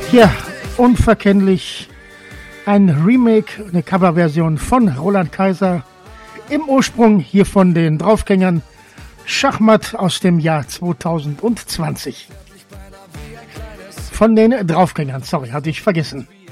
Ja, unverkennlich ein Remake, eine Coverversion von Roland Kaiser. Im Ursprung hier von den Draufgängern Schachmatt aus dem Jahr 2020. Von den Draufgängern, sorry, hatte ich vergessen.